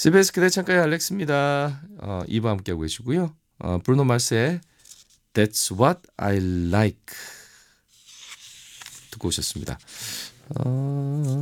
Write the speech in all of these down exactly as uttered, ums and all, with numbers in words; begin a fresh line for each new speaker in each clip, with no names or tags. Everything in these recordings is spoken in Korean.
씨비에스 그대 창가의 알렉스입니다. 어, 이 부 함께하고 계시고요. 어, 브루노 마스의 That's What I Like 듣고 오셨습니다. 어,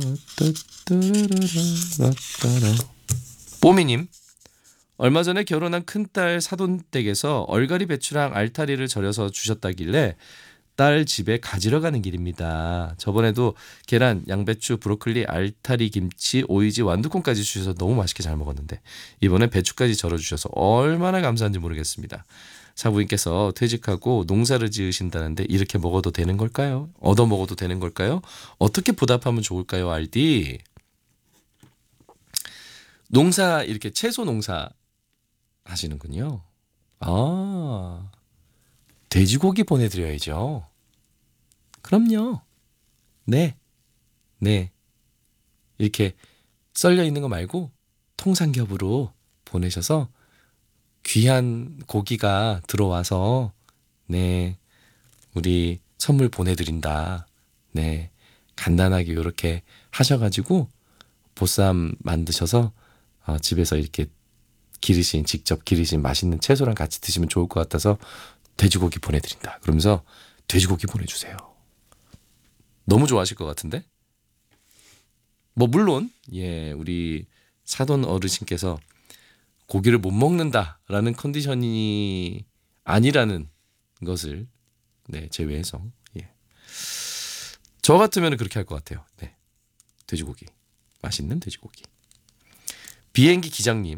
뽀미님, 얼마 전에 결혼한 큰딸 사돈댁에서 얼갈이 배추랑 알타리를 절여서 주셨다길래 딸 집에 가지러 가는 길입니다. 저번에도 계란, 양배추, 브로콜리, 알타리, 김치, 오이지, 완두콩까지 주셔서 너무 맛있게 잘 먹었는데 이번엔 배추까지 절여주셔서 얼마나 감사한지 모르겠습니다. 사부인께서 퇴직하고 농사를 지으신다는데 이렇게 먹어도 되는 걸까요? 얻어 먹어도 되는 걸까요? 어떻게 보답하면 좋을까요, 알디? 농사 이렇게 채소 농사 하시는군요. 아, 돼지고기 보내드려야죠. 그럼요. 네, 네. 이렇게 썰려 있는 거 말고 통삼겹으로 보내셔서 귀한 고기가 들어와서 네, 우리 선물 보내드린다. 네, 간단하게 이렇게 하셔가지고 보쌈 만드셔서 어, 집에서 이렇게 기르신 직접 기르신 맛있는 채소랑 같이 드시면 좋을 것 같아서 돼지고기 보내드린다. 그러면서 돼지고기 보내주세요. 너무 좋아하실 것 같은데? 뭐 물론 예 우리 사돈 어르신께서 고기를 못 먹는다라는 컨디션이 아니라는 것을 네 제외해서 예. 저 같으면 그렇게 할 것 같아요. 네 돼지고기 맛있는 돼지고기. 비행기 기장님